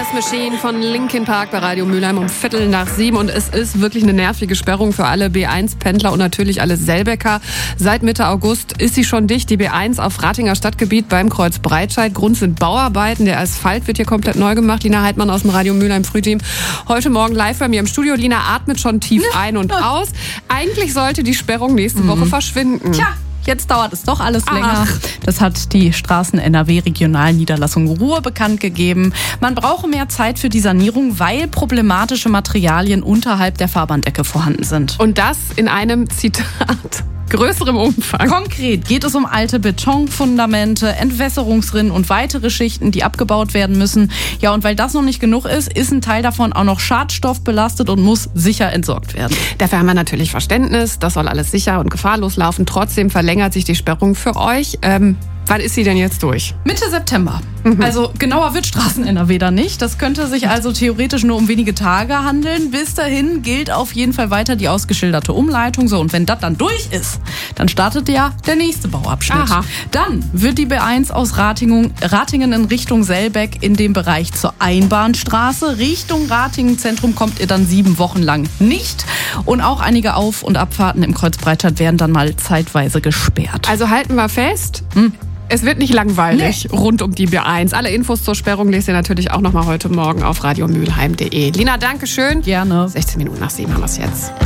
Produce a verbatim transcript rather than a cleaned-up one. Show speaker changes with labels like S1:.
S1: Last Machine von Linkin Park bei Radio Mülheim um Viertel nach sieben. Und es ist wirklich eine nervige Sperrung für alle B eins Pendler und natürlich alle Selbecker. Seit Mitte August ist sie schon dicht, die B eins auf Ratinger Stadtgebiet beim Kreuz Breitscheid. Grund sind Bauarbeiten. Der Asphalt wird hier komplett neu gemacht. Lina Heidmann aus dem Radio Mülheim Frühteam. Heute Morgen live bei mir im Studio. Lina atmet schon tief ein und aus. Eigentlich sollte die Sperrung nächste Woche mhm. verschwinden.
S2: Tja. Jetzt dauert es doch alles
S1: Ach.
S2: länger. Das hat die Straßen-N R W-Regionalniederlassung Ruhr bekannt gegeben. Man brauche mehr Zeit für die Sanierung, weil problematische Materialien unterhalb der Fahrbahndecke vorhanden sind.
S1: Und das in einem, Zitat, größerem Umfang.
S2: Konkret geht es um alte Betonfundamente, Entwässerungsrinnen und weitere Schichten, die abgebaut werden müssen. Ja, und weil das noch nicht genug ist, ist ein Teil davon auch noch schadstoffbelastet und muss sicher entsorgt werden.
S1: Dafür haben wir natürlich Verständnis. Das soll alles sicher und gefahrlos laufen. Trotzdem verlängert sich die Sperrung für euch. Ähm, wann ist sie denn jetzt durch?
S2: Mitte September. Mhm. Also genauer wird Straßen-N R W da nicht. Das könnte sich also theoretisch nur um wenige Tage handeln. Bis dahin gilt auf jeden Fall weiter die ausgeschilderte Umleitung. So, und wenn das dann durch ist, dann startet ja der nächste Bauabschnitt.
S1: Aha.
S2: Dann wird die B eins aus Ratingen, Ratingen in Richtung Selbeck in dem Bereich zur Einbahnstraße. Richtung Ratingen Zentrum kommt ihr dann sieben Wochen lang nicht. Und auch einige Auf- und Abfahrten im Kreuz Breitscheid werden dann mal zeitweise gesperrt.
S1: Also halten wir fest, hm. es wird nicht langweilig nee. rund um die B eins. Alle Infos zur Sperrung lest ihr natürlich auch noch mal heute Morgen auf radiomülheim punkt de. Lina, danke schön.
S2: Gerne.
S1: sechzehn Minuten nach sieben haben wir es jetzt.